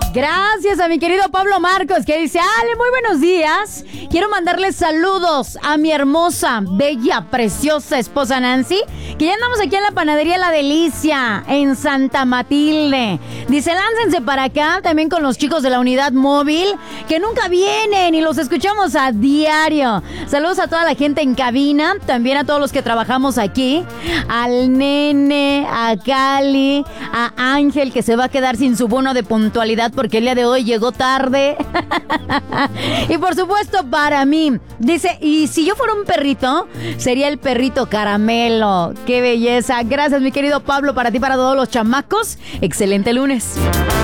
Gracias a mi querido Pablo Marcos, que dice: Ale, muy buenos días. Quiero mandarles saludos a mi hermosa, bella, preciosa esposa Nancy, que ya andamos aquí en la panadería La Delicia, en Santa Matilde. Dice: láncense para acá, también con los chicos de la unidad móvil, que nunca vienen y los escuchamos a diario. Saludos a toda la gente en cabina, también a todos los que trabajamos aquí, al nene, a Cali, a Ángel, que se va a quedar sin su bono de puntualidad porque el día de hoy llegó tarde. Y por supuesto para mí. Dice: y si yo fuera un perrito, sería el perrito Caramelo. ¡Qué belleza! Gracias, mi querido Pablo, para ti, para todos los chamacos. Excelente lunes.